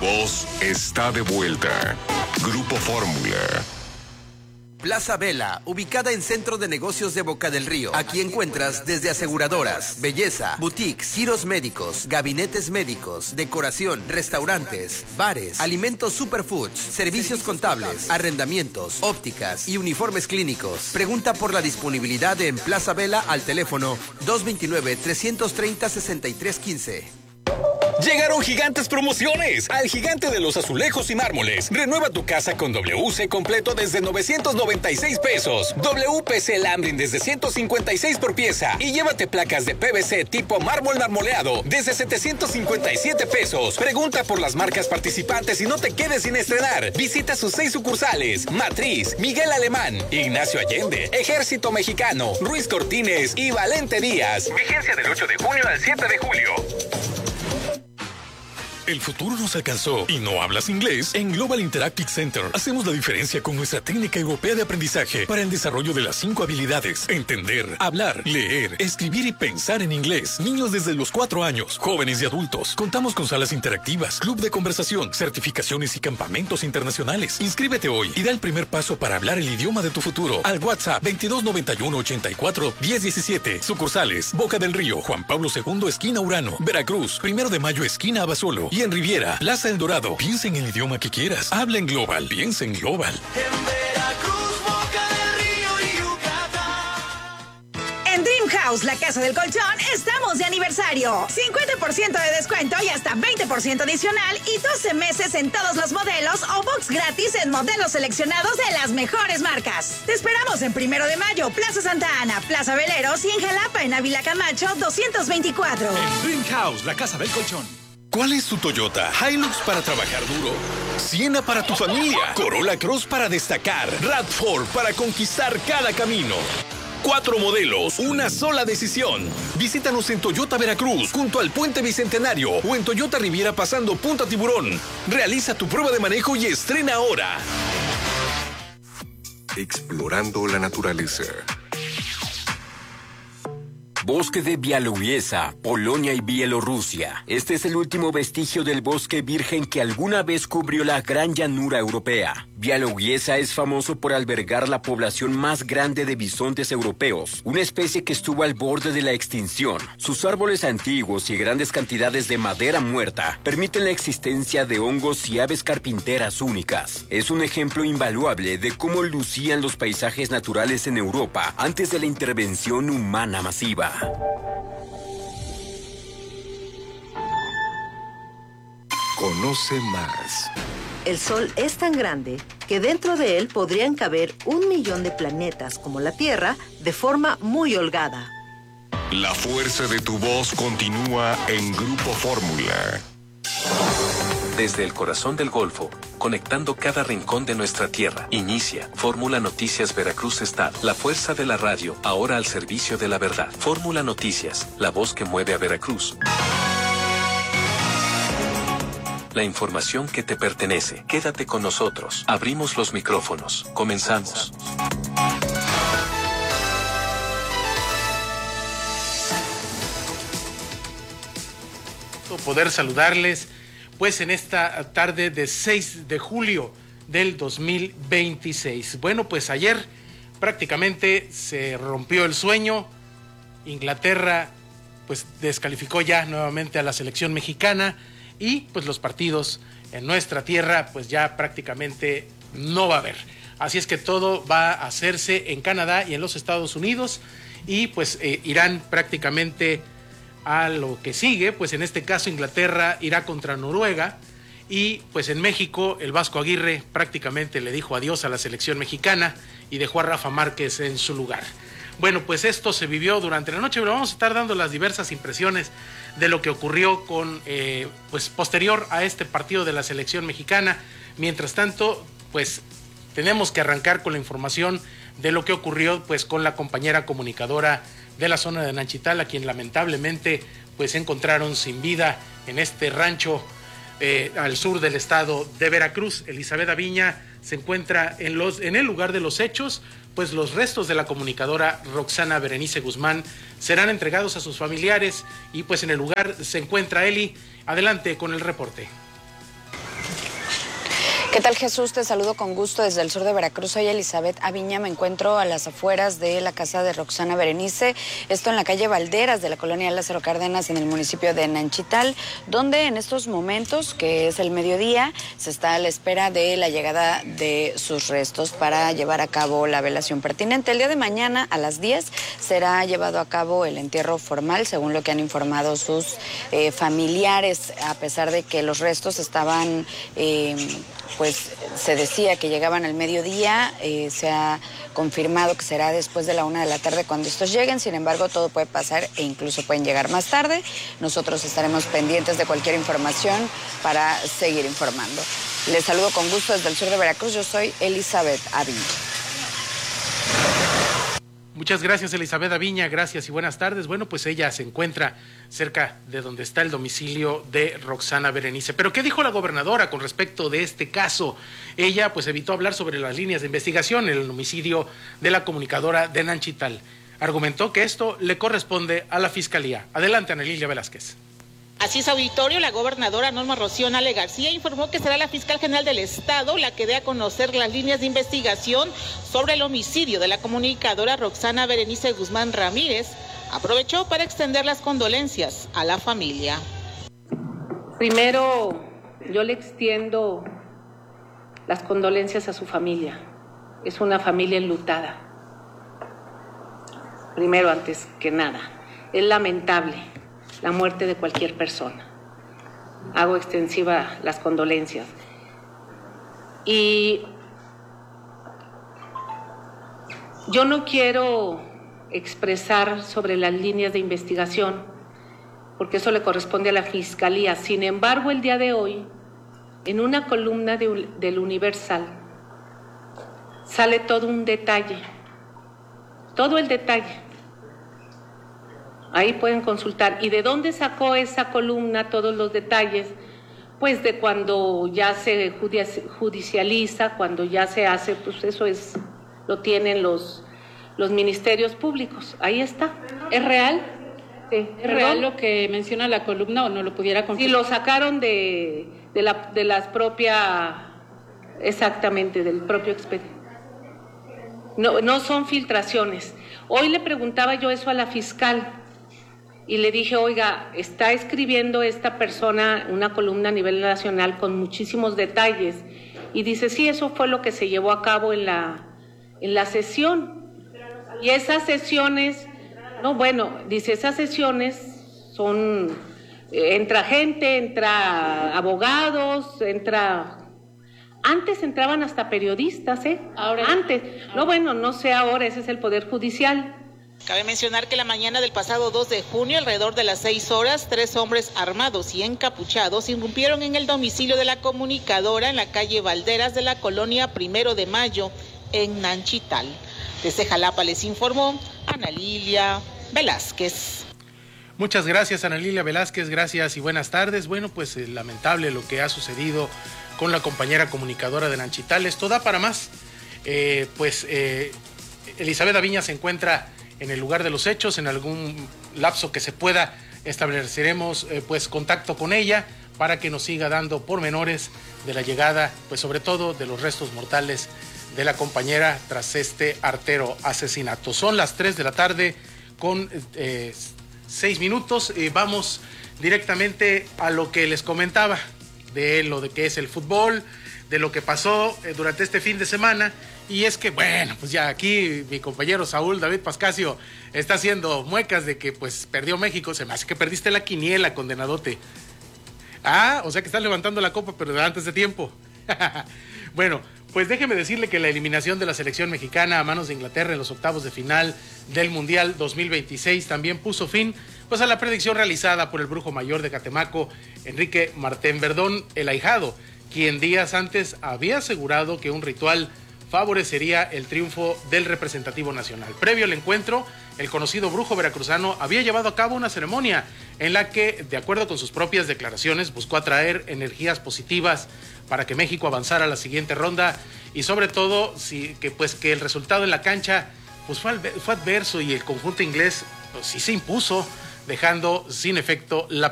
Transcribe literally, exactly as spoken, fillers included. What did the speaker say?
voz está de vuelta. Grupo Fórmula. Plaza Vela, ubicada en Centro de Negocios de Boca del Río. Aquí encuentras desde aseguradoras, belleza, boutiques, giros médicos, gabinetes médicos, decoración, restaurantes, bares, alimentos superfoods, servicios contables, arrendamientos, ópticas y uniformes clínicos. Pregunta por la disponibilidad en Plaza Vela al teléfono dos dos nueve, tres tres cero, seis tres uno cinco. Llegaron gigantes promociones al Gigante de los Azulejos y Mármoles. Renueva tu casa con W C completo desde novecientos noventa y seis pesos. W P C Lambrin desde ciento cincuenta y seis por pieza. Y llévate placas de P V C tipo mármol marmoleado desde setecientos cincuenta y siete pesos. Pregunta por las marcas participantes y no te quedes sin estrenar. Visita sus seis sucursales: Matriz, Miguel Alemán, Ignacio Allende, Ejército Mexicano, Ruiz Cortines y Valente Díaz. Vigencia del ocho de junio al siete de julio. El futuro nos alcanzó y no hablas inglés. En Global Interactive Center hacemos la diferencia con nuestra técnica europea de aprendizaje para el desarrollo de las cinco habilidades: entender, hablar, leer, escribir y pensar en inglés. Niños desde los cuatro años, jóvenes y adultos. Contamos con salas interactivas, club de conversación, certificaciones y campamentos internacionales. Inscríbete hoy y da el primer paso para hablar el idioma de tu futuro al WhatsApp veintidós noventa y uno, ochenta y cuatro, diez diecisiete. Sucursales: Boca del Río, Juan Pablo segundo, esquina Urano; Veracruz, primero de mayo, esquina Abasolo; y en Riviera, Plaza El Dorado. Piensa en el idioma que quieras. Habla en Global. Piensa en Global. En Veracruz, Boca del Río y Yucatán. En Dream House, la casa del colchón, estamos de aniversario. cincuenta por ciento de descuento y hasta veinte por ciento adicional y doce meses en todos los modelos o box gratis en modelos seleccionados de las mejores marcas. Te esperamos en Primero de Mayo, Plaza Santa Ana, Plaza Veleros y en Jalapa, en Ávila Camacho doscientos veinticuatro. En Dream House, la casa del colchón. ¿Cuál es tu Toyota? Hilux para trabajar duro, Siena para tu familia, Corolla Cross para destacar, RAV cuatro para conquistar cada camino. Cuatro modelos, una sola decisión. Visítanos en Toyota Veracruz, junto al Puente Bicentenario, o en Toyota Riviera pasando Punta Tiburón. Realiza tu prueba de manejo y estrena ahora. Explorando la naturaleza. Bosque de Białowieża, Polonia y Bielorrusia. Este es el último vestigio del bosque virgen que alguna vez cubrió la gran llanura europea. Białowieża es famoso por albergar la población más grande de bisontes europeos, una especie que estuvo al borde de la extinción. Sus árboles antiguos y grandes cantidades de madera muerta permiten la existencia de hongos y aves carpinteras únicas. Es un ejemplo invaluable de cómo lucían los paisajes naturales en Europa antes de la intervención humana masiva. Conoce más. El Sol es tan grande que dentro de él podrían caber un millón de planetas como la Tierra de forma muy holgada. La fuerza de tu voz continúa en Grupo Fórmula. Desde el corazón del Golfo, conectando cada rincón de nuestra tierra, inicia Fórmula Noticias Veracruz Estado. La fuerza de la radio, ahora al servicio de la verdad. Fórmula Noticias, la voz que mueve a Veracruz. La información que te pertenece. Quédate con nosotros. Abrimos los micrófonos. Comenzamos. Poder saludarles pues en esta tarde de seis de julio del dos mil veintiséis. Bueno, pues ayer prácticamente se rompió el sueño. Inglaterra pues descalificó ya nuevamente a la selección mexicana y pues los partidos en nuestra tierra pues ya prácticamente no va a haber. Así es que todo va a hacerse en Canadá y en los Estados Unidos y pues eh, irán prácticamente a lo que sigue, pues en este caso Inglaterra irá contra Noruega y pues en México el Vasco Aguirre prácticamente le dijo adiós a la selección mexicana y dejó a Rafa Márquez en su lugar. Bueno, pues esto se vivió durante la noche, pero vamos a estar dando las diversas impresiones de lo que ocurrió con, eh, pues posterior a este partido de la selección mexicana. Mientras tanto, pues tenemos que arrancar con la información de lo que ocurrió pues con la compañera comunicadora de la zona de Nanchital, a quien lamentablemente pues encontraron sin vida en este rancho eh, al sur del estado de Veracruz. Elizabeth Aviña se encuentra en, los, en el lugar de los hechos, pues los restos de la comunicadora Roxana Berenice Guzmán serán entregados a sus familiares y pues en el lugar se encuentra Eli. Adelante con el reporte. ¿Qué tal, Jesús? Te saludo con gusto desde el sur de Veracruz. Soy Elizabeth Aviña, me encuentro a las afueras de la casa de Roxana Berenice, esto en la calle Valderas de la colonia Lázaro Cárdenas en el municipio de Nanchital, donde en estos momentos, que es el mediodía, se está a la espera de la llegada de sus restos para llevar a cabo la velación pertinente. El día de mañana a las diez será llevado a cabo el entierro formal, según lo que han informado sus eh, familiares, a pesar de que los restos estaban... Eh, pues se decía que llegaban al mediodía, eh, se ha confirmado que será después de la una de la tarde cuando estos lleguen, sin embargo todo puede pasar e incluso pueden llegar más tarde. Nosotros estaremos pendientes de cualquier información para seguir informando. Les saludo con gusto desde el sur de Veracruz, yo soy Elizabeth Aviña. Muchas gracias, Elizabeth Aviña, gracias y buenas tardes. Bueno, pues ella se encuentra cerca de donde está el domicilio de Roxana Berenice. Pero ¿qué dijo la gobernadora con respecto de este caso? Ella pues evitó hablar sobre las líneas de investigación en el homicidio de la comunicadora de Nanchital. Argumentó que esto le corresponde a la Fiscalía. Adelante, Ana Lilia Velázquez. Así es, auditorio, la gobernadora Norma Rocío Nale García informó que será la fiscal general del Estado la que dé a conocer las líneas de investigación sobre el homicidio de la comunicadora Roxana Berenice Guzmán Ramírez. Aprovechó para extender las condolencias a la familia. Primero, yo le extiendo las condolencias a su familia. Es una familia enlutada. Primero, antes que nada, es lamentable la muerte de cualquier persona. Hago extensiva las condolencias. Y yo no quiero expresar sobre las líneas de investigación, porque eso le corresponde a la Fiscalía. Sin embargo, el día de hoy, en una columna de, del Universal, sale todo un detalle, todo el detalle. Ahí pueden consultar. ¿Y de dónde sacó esa columna todos los detalles? Pues de cuando ya se judicializa, cuando ya se hace, pues eso es, lo tienen los, los ministerios públicos. Ahí está. ¿Es real? Sí. ¿Es real lo que menciona la columna o no lo pudiera confirmar? Sí, lo sacaron de, de, la, de las propias, exactamente, del propio expediente. No, no son filtraciones. Hoy le preguntaba yo eso a la fiscal. Y le dije, oiga, está escribiendo esta persona una columna a nivel nacional con muchísimos detalles. Y dice, sí, eso fue lo que se llevó a cabo en la, en la sesión. Y esas sesiones, no, bueno, dice, esas sesiones son, eh, entra gente, entra abogados, entra... Antes entraban hasta periodistas, ¿eh? Ahora. Antes. No, bueno, no sé ahora, ese es el Poder Judicial. Cabe mencionar que la mañana del pasado dos de junio, alrededor de las seis horas, tres hombres armados y encapuchados irrumpieron en el domicilio de la comunicadora en la calle Valderas de la colonia Primero de Mayo, en Nanchital. Desde Jalapa les informó Ana Lilia Velázquez. Muchas gracias, Ana Lilia Velázquez, gracias y buenas tardes. Bueno, pues eh, lamentable lo que ha sucedido con la compañera comunicadora de Nanchital. Esto da para más. Eh, pues eh, Elizabeth Aviña se encuentra en el lugar de los hechos, en algún lapso que se pueda estableceremos eh, pues contacto con ella para que nos siga dando pormenores de la llegada, pues sobre todo de los restos mortales de la compañera tras este artero asesinato. Son las tres de la tarde con eh, seis minutos y vamos directamente a lo que les comentaba de lo de que es el fútbol, de lo que pasó eh, durante este fin de semana. Y es que, bueno, pues ya aquí mi compañero Saúl David Pascasio está haciendo muecas de que pues perdió México. Se me hace que perdiste la quiniela, condenadote. Ah, o sea que estás levantando la copa, pero antes de tiempo. Bueno, pues déjeme decirle que la eliminación de la selección mexicana a manos de Inglaterra en los octavos de final del Mundial dos mil veintiséis también puso fin pues a la predicción realizada por el brujo mayor de Catemaco, Enrique Martén Verdón, el ahijado, quien días antes había asegurado que un ritual favorecería el triunfo del representativo nacional. Previo al encuentro, el conocido brujo veracruzano había llevado a cabo una ceremonia en la que, de acuerdo con sus propias declaraciones, buscó atraer energías positivas para que México avanzara a la siguiente ronda y sobre todo si, que, pues, que el resultado en la cancha pues, fue, fue adverso y el conjunto inglés pues, sí se impuso, dejando sin efecto la